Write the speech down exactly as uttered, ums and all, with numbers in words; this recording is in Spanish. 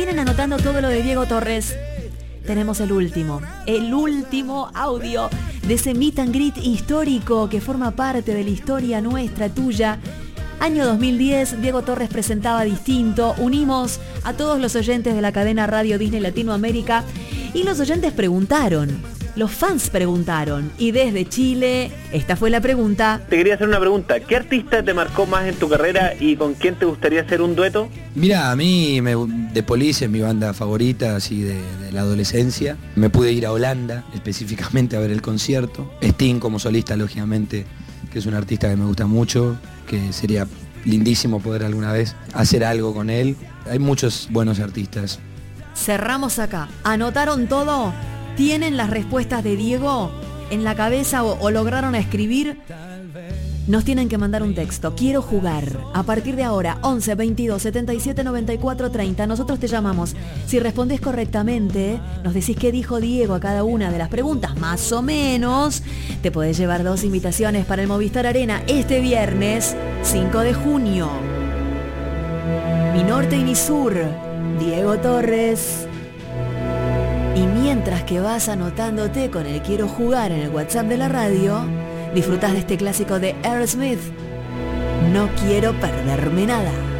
vienen anotando todo lo de Diego Torres. Tenemos el último, el último audio de ese meet and greet histórico que forma parte de la historia nuestra, tuya. Año dos mil diez, Diego Torres presentaba Distinto. Unimos a todos los oyentes de la cadena Radio Disney Latinoamérica y los oyentes preguntaron, los fans preguntaron. Y desde Chile, esta fue la pregunta. Te quería hacer una pregunta. ¿Qué artista te marcó más en tu carrera y con quién te gustaría hacer un dueto? Mira, a mí me, The Police es mi banda favorita, así de, de la adolescencia. Me pude ir a Holanda, específicamente a ver el concierto. Sting como solista, lógicamente, que es un artista que me gusta mucho, que sería lindísimo poder alguna vez hacer algo con él. Hay muchos buenos artistas. Cerramos acá. ¿Anotaron todo? ¿Tienen las respuestas de Diego en la cabeza o, o lograron escribir? Nos tienen que mandar un texto. Quiero jugar. A partir de ahora, once, veintidós, setenta y siete, noventa y cuatro, treinta. Nosotros te llamamos. Si respondés correctamente, nos decís qué dijo Diego a cada una de las preguntas, más o menos. Te podés llevar dos invitaciones para el Movistar Arena este viernes, cinco de junio. Mi norte y mi sur, Diego Torres. Y mientras que vas anotándote con el quiero jugar en el WhatsApp de la radio, disfrutás de este clásico de Aerosmith. No quiero perderme nada.